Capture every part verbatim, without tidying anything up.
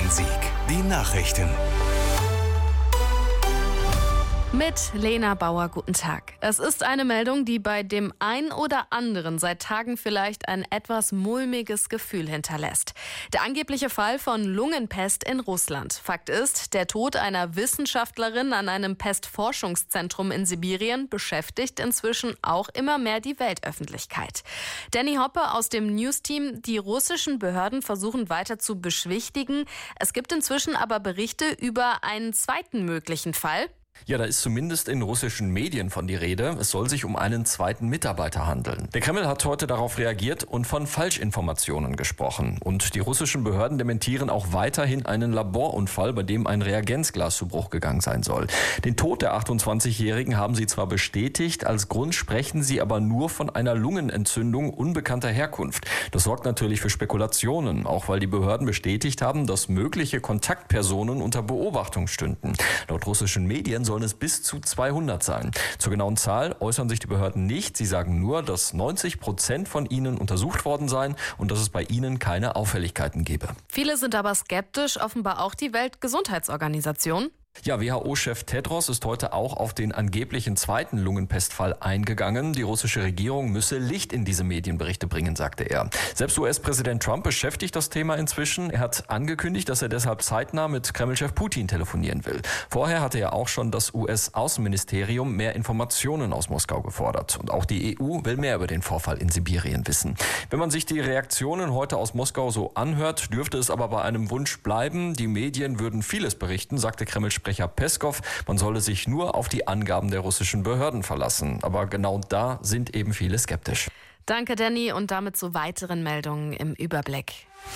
Rhein-Sieg. Die Nachrichten. Mit Lena Bauer, guten Tag. Es ist eine Meldung, die bei dem einen oder anderen seit Tagen vielleicht ein etwas mulmiges Gefühl hinterlässt. Der angebliche Fall von Lungenpest in Russland. Fakt ist, der Tod einer Wissenschaftlerin an einem Pestforschungszentrum in Sibirien beschäftigt inzwischen auch immer mehr die Weltöffentlichkeit. Danny Hoppe aus dem News-Team. Die russischen Behörden versuchen weiter zu beschwichtigen. Es gibt inzwischen aber Berichte über einen zweiten möglichen Fall. Ja, da ist zumindest in russischen Medien von die Rede. Es soll sich um einen zweiten Mitarbeiter handeln. Der Kreml hat heute darauf reagiert und von Falschinformationen gesprochen. Und die russischen Behörden dementieren auch weiterhin einen Laborunfall, bei dem ein Reagenzglas zu Bruch gegangen sein soll. Den Tod der achtundzwanzigjährigen haben sie zwar bestätigt, als Grund sprechen sie aber nur von einer Lungenentzündung unbekannter Herkunft. Das sorgt natürlich für Spekulationen, auch weil die Behörden bestätigt haben, dass mögliche Kontaktpersonen unter Beobachtung stünden. Laut russischen Medien sollen es bis zu zweihundert sein. Zur genauen Zahl äußern sich die Behörden nicht. Sie sagen nur, dass neunzig Prozent von ihnen untersucht worden seien und dass es bei ihnen keine Auffälligkeiten gebe. Viele sind aber skeptisch, offenbar auch die Weltgesundheitsorganisation. Ja, W H O-Chef Tedros ist heute auch auf den angeblichen zweiten Lungenpestfall eingegangen. Die russische Regierung müsse Licht in diese Medienberichte bringen, sagte er. Selbst U S-Präsident Trump beschäftigt das Thema inzwischen. Er hat angekündigt, dass er deshalb zeitnah mit Kremlchef Putin telefonieren will. Vorher hatte er auch schon das U S-Außenministerium mehr Informationen aus Moskau gefordert. Und auch die E U will mehr über den Vorfall in Sibirien wissen. Wenn man sich die Reaktionen heute aus Moskau so anhört, dürfte es aber bei einem Wunsch bleiben. Die Medien würden vieles berichten, sagte Kreml-Sprecher Peskov, man solle sich nur auf die Angaben der russischen Behörden verlassen. Aber genau da sind eben viele skeptisch. Danke, Danny, und damit zu weiteren Meldungen im Überblick.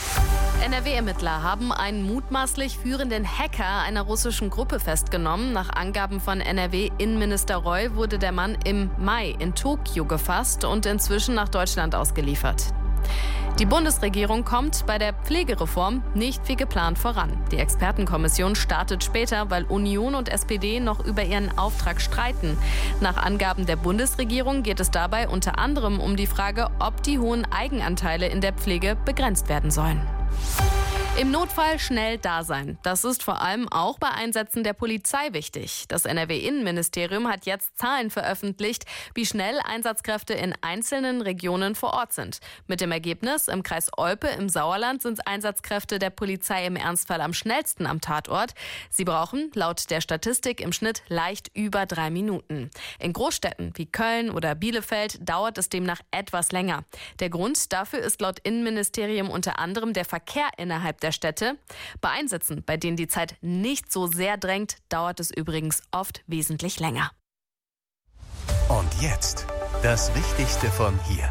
N R W-Ermittler haben einen mutmaßlich führenden Hacker einer russischen Gruppe festgenommen. Nach Angaben von N R W-Innenminister Reul wurde der Mann im Mai in Tokio gefasst und inzwischen nach Deutschland ausgeliefert. Die Bundesregierung kommt bei der Pflegereform nicht wie geplant voran. Die Expertenkommission startet später, weil Union und S P D noch über ihren Auftrag streiten. Nach Angaben der Bundesregierung geht es dabei unter anderem um die Frage, ob die hohen Eigenanteile in der Pflege begrenzt werden sollen. Im Notfall schnell da sein. Das ist vor allem auch bei Einsätzen der Polizei wichtig. Das N R W-Innenministerium hat jetzt Zahlen veröffentlicht, wie schnell Einsatzkräfte in einzelnen Regionen vor Ort sind. Mit dem Ergebnis, im Kreis Olpe im Sauerland sind Einsatzkräfte der Polizei im Ernstfall am schnellsten am Tatort. Sie brauchen laut der Statistik im Schnitt leicht über drei Minuten. In Großstädten wie Köln oder Bielefeld dauert es demnach etwas länger. Der Grund dafür ist laut Innenministerium unter anderem der Verkehr innerhalb der Städte. Bei Einsätzen, bei denen die Zeit nicht so sehr drängt, dauert es übrigens oft wesentlich länger. Und jetzt das Wichtigste von hier.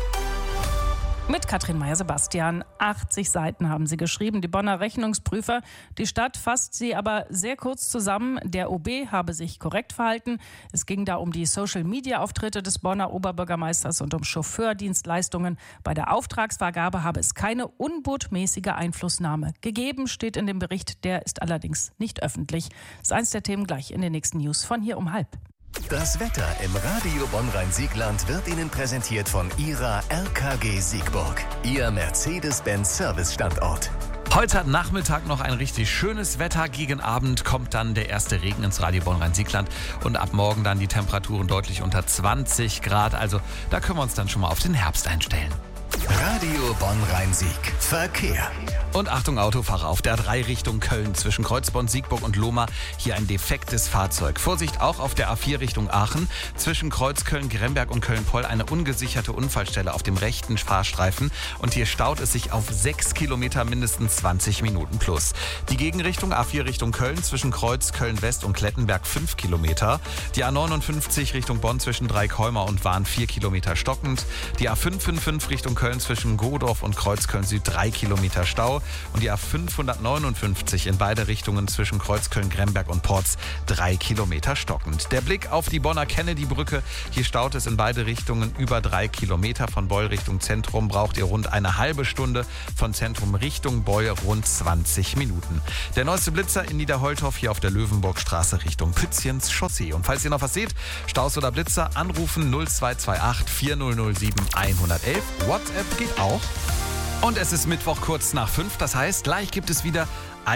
Mit Katrin Meyer-Sebastian. achtzig Seiten haben sie geschrieben, die Bonner Rechnungsprüfer. Die Stadt fasst sie aber sehr kurz zusammen. Der O B habe sich korrekt verhalten. Es ging da um die Social-Media-Auftritte des Bonner Oberbürgermeisters und um Chauffeurdienstleistungen. Bei der Auftragsvergabe habe es keine unbotmäßige Einflussnahme gegeben, steht in dem Bericht. Der ist allerdings nicht öffentlich. Das ist eins der Themen gleich in den nächsten News von hier um halb. Das Wetter im Radio Bonn-Rhein-Siegland wird Ihnen präsentiert von Ihrer R K G Siegburg, Ihr Mercedes-Benz-Service-Standort. Heute Nachmittag noch ein richtig schönes Wetter. Gegen Abend kommt dann der erste Regen ins Radio Bonn-Rhein-Siegland und ab morgen dann die Temperaturen deutlich unter zwanzig Grad. Also da können wir uns dann schon mal auf den Herbst einstellen. Radio Bonn-Rhein-Sieg. Verkehr. Und Achtung Autofahrer, auf der A drei Richtung Köln zwischen Kreuzborn, Siegburg und Lohmar hier ein defektes Fahrzeug. Vorsicht auch auf der A vier Richtung Aachen zwischen Kreuzköln, Gremberg und Köln-Poll eine ungesicherte Unfallstelle auf dem rechten Fahrstreifen und hier staut es sich auf sechs Kilometer mindestens zwanzig Minuten plus. Die Gegenrichtung A vier Richtung Köln zwischen Kreuz, Köln-West und Klettenberg fünf Kilometer. Die A neunundfünfzig Richtung Bonn zwischen Dreikholmer und Wahn vier Kilometer stockend. Die A fünf fünf fünf Richtung Köln zwischen Godorf und Kreuzköln Süd drei Kilometer Stau und die A fünfhundertneunundfünfzig in beide Richtungen zwischen Kreuzköln, Gremberg und Porz drei Kilometer stockend. Der Blick auf die Bonner Kennedy-Brücke, hier staut es in beide Richtungen über drei Kilometer. Von Beul Richtung Zentrum braucht ihr rund eine halbe Stunde, von Zentrum Richtung Beul rund zwanzig Minuten. Der neueste Blitzer in Niederholtorf hier auf der Löwenburgstraße Richtung Pützchens Chaussee. Und falls ihr noch was seht, Staus oder Blitzer, anrufen null zwei zwei acht vier null null sieben eins eins eins. WhatsApp geht auch. Und es ist Mittwoch kurz nach fünf, das heißt, gleich gibt es wieder